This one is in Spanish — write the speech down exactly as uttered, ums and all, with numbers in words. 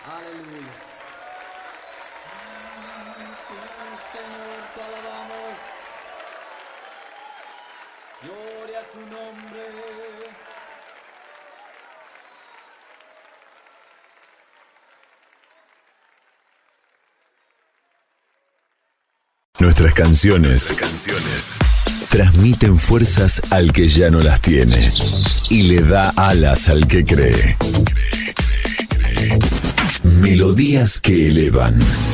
Aleluya. Sí, Señor, te alabamos. Gloria a tu nombre. Nuestras canciones, canciones transmiten fuerzas al que ya no las tiene y le da alas al que cree. Melodías que elevan.